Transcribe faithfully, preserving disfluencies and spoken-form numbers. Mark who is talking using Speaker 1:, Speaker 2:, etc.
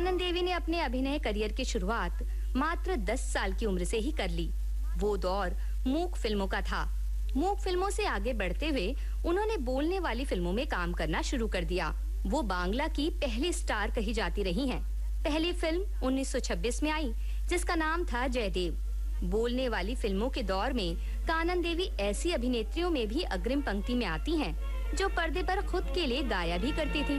Speaker 1: कानन देवी ने अपने अभिनय करियर की शुरुआत मात्र दस साल की उम्र से ही कर ली। वो दौर मूक फिल्मों का था। मूक फिल्मों से आगे बढ़ते हुए उन्होंने बोलने वाली फिल्मों में काम करना शुरू कर दिया। वो बांग्ला की पहली स्टार कही जाती रही हैं। पहली फिल्म उन्नीस सौ छब्बीस में आई, जिसका नाम था जयदेव। बोलने वाली फिल्मों के दौर में कानन देवी ऐसी अभिनेत्रियों में भी अग्रिम पंक्ति में आती हैं, जो पर्दे पर खुद के लिए गाया भी करती थीं।